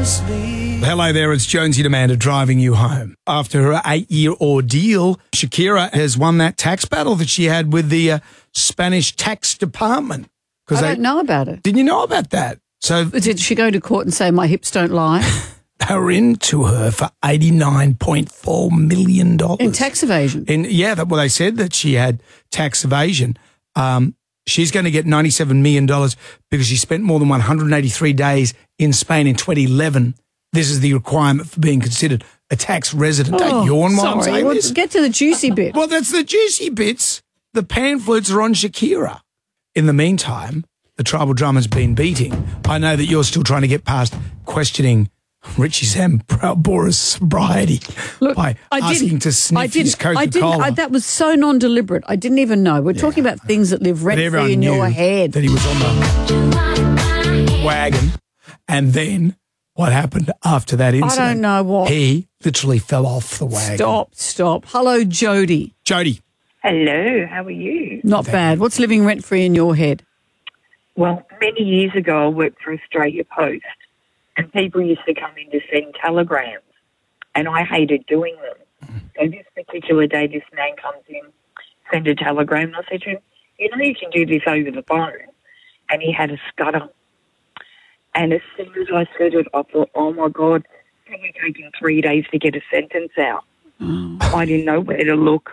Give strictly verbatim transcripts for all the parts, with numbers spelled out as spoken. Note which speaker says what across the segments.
Speaker 1: Hello there, it's Jonesy and Amanda driving you home. After her eight-year ordeal, Shakira has won that tax battle that she had with the uh, Spanish tax department.
Speaker 2: I don't know about it.
Speaker 1: Didn't you know about that? So
Speaker 2: Did she go to court and say, my hips don't lie?
Speaker 1: They were into her for eighty-nine point four million dollars.
Speaker 2: In tax evasion?
Speaker 1: In, yeah, that, well, they said that she had tax evasion. Um, she's going to get ninety-seven million dollars because she spent more than one hundred eighty-three days in Spain in twenty eleven. This is the requirement for being considered a tax resident.
Speaker 2: Oh,
Speaker 1: Don't yawn while I'm
Speaker 2: sorry.
Speaker 1: saying
Speaker 2: Well,
Speaker 1: this.
Speaker 2: get to the juicy bit.
Speaker 1: Well, that's the juicy bits. The pamphlets are on Shakira. In the meantime, the tribal drummer's been beating. I know that you're still trying to get past questioning Richie Sambora's sobriety
Speaker 2: Look,
Speaker 1: by
Speaker 2: I
Speaker 1: asking
Speaker 2: didn't,
Speaker 1: to sniff
Speaker 2: I didn't,
Speaker 1: his Coca-Cola.
Speaker 2: I didn't, I, that was so non-deliberate. I didn't even know. We're talking about things that live
Speaker 1: But everyone
Speaker 2: rent-free in
Speaker 1: knew
Speaker 2: your head.
Speaker 1: that he was on the wagon. And then what happened after that incident?
Speaker 2: I don't know what.
Speaker 1: He literally fell off the wagon.
Speaker 2: Stop, stop. Hello, Jody.
Speaker 1: Jody.
Speaker 3: Hello, how are you?
Speaker 2: Not bad. What's living rent-free in your head?
Speaker 3: Well, many years ago I worked for Australia Post and people used to come in to send telegrams and I hated doing them. So this particular day this man comes in, send a telegram, and I said to him, you know you can do this over the phone. And he had a stutter. And as soon as I said it, I thought, oh my God, it's probably taken three days to get a sentence out.
Speaker 2: Oh.
Speaker 3: I didn't know where to look.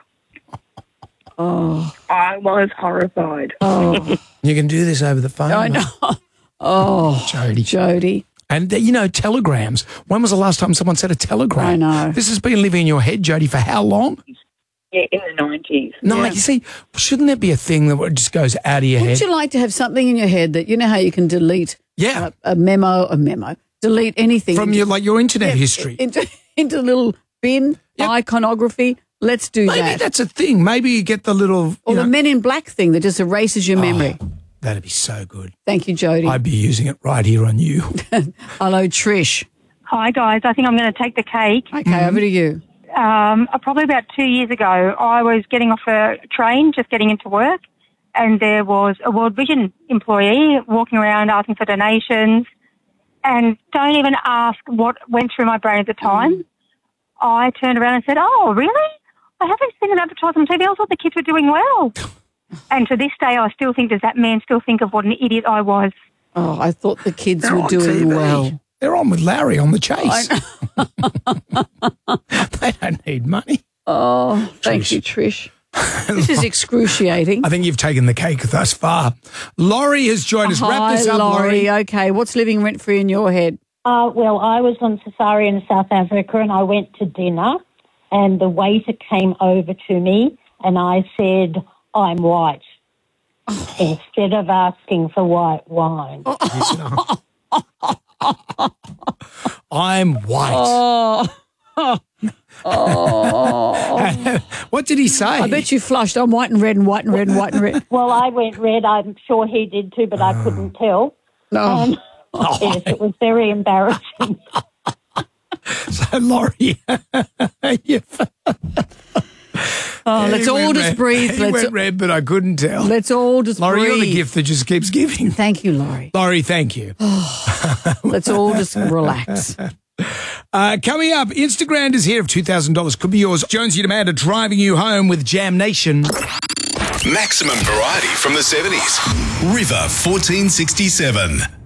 Speaker 2: Oh.
Speaker 3: I was horrified.
Speaker 2: Oh.
Speaker 1: You can do this over the phone.
Speaker 2: I know. Oh,
Speaker 1: Jody.
Speaker 2: Jody.
Speaker 1: And, uh, you know, telegrams. When was the last time someone said a telegram?
Speaker 2: I know.
Speaker 1: This has been living in your head, Jody, for how long?
Speaker 3: Yeah, in the nineties.
Speaker 1: No,
Speaker 2: Yeah.
Speaker 1: you see, shouldn't there be a thing that just goes out of your
Speaker 2: Wouldn't
Speaker 1: head?
Speaker 2: you like to have something in your head that, you know how you can delete
Speaker 1: Yeah.
Speaker 2: a, a memo, a memo, delete anything.
Speaker 1: From your, like, your internet
Speaker 2: Yeah,
Speaker 1: history.
Speaker 2: Into, into a little bin,
Speaker 1: Yep.
Speaker 2: iconography. Let's do
Speaker 1: Maybe
Speaker 2: that.
Speaker 1: that's a thing. Maybe you get the little, you
Speaker 2: Or
Speaker 1: know,
Speaker 2: the Men in Black thing that just erases your memory.
Speaker 1: Oh, that'd be so good.
Speaker 2: Thank you, Jody.
Speaker 1: I'd be using it right here on you.
Speaker 2: Hello, Trish.
Speaker 4: Hi, guys. I think I'm going to take the cake.
Speaker 2: Okay, over to you.
Speaker 4: Um, uh, probably about two years ago, I was getting off a train, just getting into work, and there was a World Vision employee walking around asking for donations. And don't even ask what went through my brain at the time. Mm. I turned around and said, oh, really? I haven't seen an advertisement on T V. I thought the kids were doing well. And to this day, I still think, does that man still think of what an idiot I was?
Speaker 2: Oh, I thought the kids
Speaker 1: They're
Speaker 2: were
Speaker 1: on
Speaker 2: doing
Speaker 1: T V.
Speaker 2: well.
Speaker 1: They're on with Larry on the Chase. They don't need money.
Speaker 2: Oh, thank
Speaker 1: Trish.
Speaker 2: you, Trish. This is excruciating.
Speaker 1: I think you've taken the cake thus far. Laurie has joined us.
Speaker 2: Hi,
Speaker 1: Wrap this up,
Speaker 2: Laurie.
Speaker 1: Laurie.
Speaker 2: Okay, what's living rent-free in your head?
Speaker 5: Uh, well, I was on safari in South Africa and I went to dinner and the waiter came over to me and I said, I'm white, oh. instead of asking for white wine.
Speaker 1: Oh. I'm white.
Speaker 2: Oh. Oh.
Speaker 1: What did he say?
Speaker 2: I bet you flushed. I'm white and red and white and red and white and red.
Speaker 5: Well, I went red. I'm sure he did too, but I couldn't tell.
Speaker 2: No.
Speaker 5: Um,
Speaker 1: Oh.
Speaker 5: Yes, it was very embarrassing.
Speaker 1: So, Laurie, you've...
Speaker 2: Oh, let's
Speaker 1: He
Speaker 2: all
Speaker 1: went
Speaker 2: just
Speaker 1: red.
Speaker 2: breathe.
Speaker 1: He
Speaker 2: Let's,
Speaker 1: went red, but I couldn't tell.
Speaker 2: let's all just
Speaker 1: Laurie,
Speaker 2: breathe.
Speaker 1: you're the gift that just keeps giving.
Speaker 2: Thank you, Laurie.
Speaker 1: Laurie, thank you.
Speaker 2: Let's all just relax.
Speaker 1: Uh, coming up, Instagram is here of two thousand dollars. Could be yours. Jonesy and Amanda driving you home with Jam Nation.
Speaker 6: Maximum variety from the seventies. River fourteen sixty-seven.